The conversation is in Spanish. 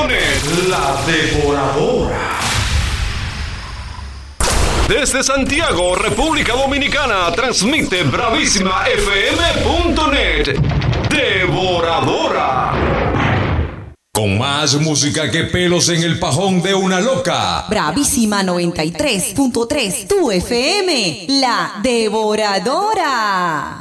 bravísimafm.net. La Devoradora. Desde Santiago, República Dominicana, transmite bravísimafm.net. Devoradora. Con más música que pelos en el pajón de una loca. Bravísima 93.3, tu FM, La Devoradora.